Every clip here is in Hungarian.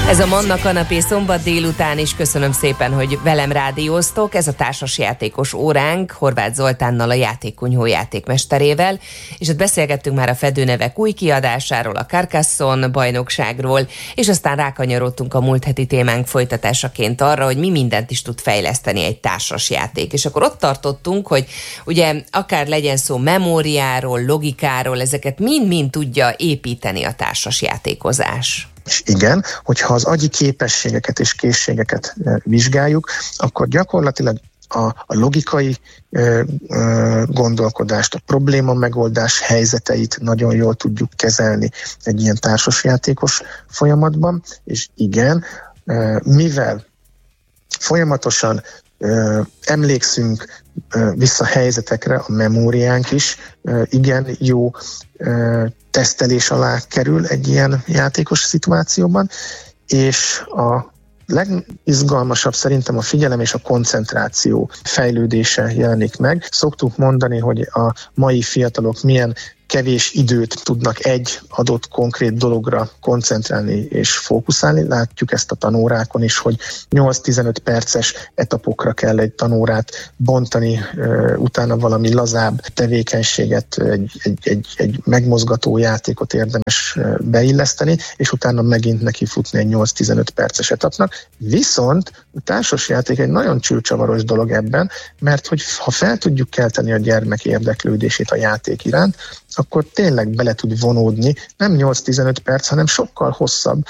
Ez a Manna Kanapé szombat délután is. Köszönöm szépen, hogy velem rádióztok. Ez a társasjátékos óránk Horváth Zoltánnal, a Játékkunyhó játékmesterével, és ott beszélgettünk már a Fedőnevek új kiadásáról, a Carcassonne bajnokságról, és aztán rákanyarodtunk a múlt heti témánk folytatásaként arra, hogy mi mindent is tud fejleszteni egy társasjáték. És akkor ott tartottunk, hogy ugye akár legyen szó memóriáról, logikáról, ezeket mind-mind tudja építeni a társasjátékozás. És igen, hogyha az agyi képességeket és készségeket vizsgáljuk, akkor gyakorlatilag a logikai gondolkodást, a probléma megoldás helyzeteit nagyon jól tudjuk kezelni egy ilyen társasjátékos folyamatban, és igen, mivel folyamatosan emlékszünk vissza helyzetekre, a memóriánk is igen jó tesztelés alá kerül egy ilyen játékos szituációban, és a legizgalmasabb szerintem a figyelem és a koncentráció fejlődése jelenik meg. Szoktuk mondani, hogy a mai fiatalok milyen kevés időt tudnak egy adott konkrét dologra koncentrálni és fókuszálni. Látjuk ezt a tanórákon is, hogy 8-15 perces etapokra kell egy tanórát bontani, utána valami lazább tevékenységet, egy megmozgató játékot érdemes beilleszteni, és utána megint neki futni egy 8-15 perces etapnak. Viszont a társasjáték egy nagyon csőcsavaros dolog ebben, mert hogy ha fel tudjuk kelteni a gyermek érdeklődését a játék iránt, akkor tényleg bele tud vonódni, nem 8-15 perc, hanem sokkal hosszabb,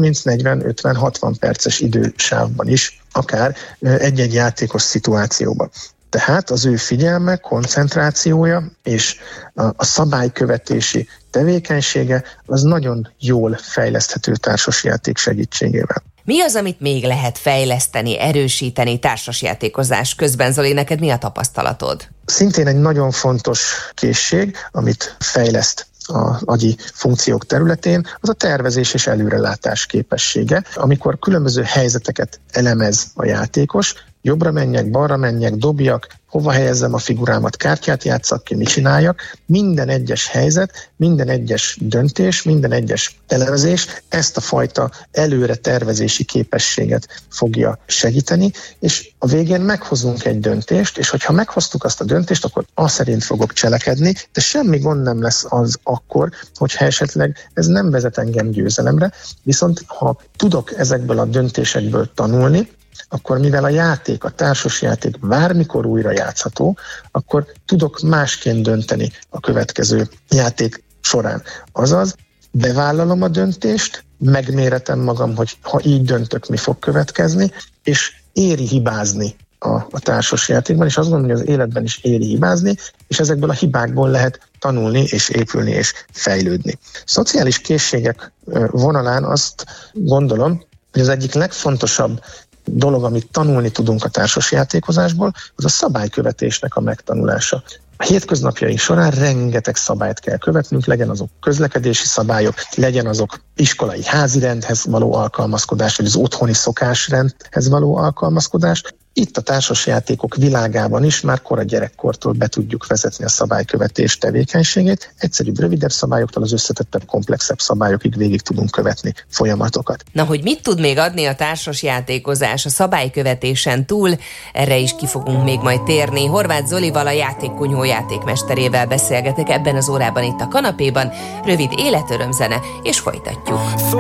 30-40-50-60 perces idősávban is, akár egy-egy játékos szituációban. Tehát az ő figyelme, koncentrációja és a szabálykövetési tevékenysége az nagyon jól fejleszthető társasjáték segítségével. Mi az, amit még lehet fejleszteni, erősíteni társasjátékozás közben? Zoli, neked mi a tapasztalatod? Szintén egy nagyon fontos készség, amit fejleszt az agyi funkciók területén, az a tervezés és előrelátás képessége. Amikor különböző helyzeteket elemez a játékos, jobbra menjek, balra menjek, dobjak, hova helyezzem a figurámat, kártyát játsszak ki, mit csináljak. Minden egyes helyzet, minden egyes döntés, minden egyes elemzés ezt a fajta előre tervezési képességet fogja segíteni, és a végén meghozunk egy döntést, és hogyha meghoztuk azt a döntést, akkor azt szerint fogok cselekedni, de semmi gond nem lesz az akkor, hogyha esetleg ez nem vezet engem győzelemre, viszont ha tudok ezekből a döntésekből tanulni, akkor mivel a játék, a társasjáték bármikor újra játszható, akkor tudok másként dönteni a következő játék során. Azaz, bevállalom a döntést, megméretem magam, hogy ha így döntök, mi fog következni, és éri hibázni a társasjátékban, és azt gondolom, hogy az életben is éri hibázni, és ezekből a hibákból lehet tanulni, és épülni, és fejlődni. Szociális készségek vonalán azt gondolom, hogy az egyik legfontosabb dolog, amit tanulni tudunk a társasjátékozásból, az a szabálykövetésnek a megtanulása. A hétköznapjaink során rengeteg szabályt kell követnünk, legyen azok közlekedési szabályok, legyen azok iskolai házirendhez való alkalmazkodás, vagy az otthoni szokásrendhez való alkalmazkodás. Itt a társasjátékok világában is már kora gyerekkortól be tudjuk vezetni a szabálykövetés tevékenységét. Egyszerűbb, rövidebb szabályoktól az összetettebb, komplexebb szabályokig végig tudunk követni folyamatokat. Na, hogy mit tud még adni a társasjátékozás a szabálykövetésen túl, erre is ki fogunk még majd térni. Horváth Zolival, a Játékkunyhó játékmesterével beszélgetek ebben az órában itt a kanapéban. Rövid életörömzene, és folytatjuk.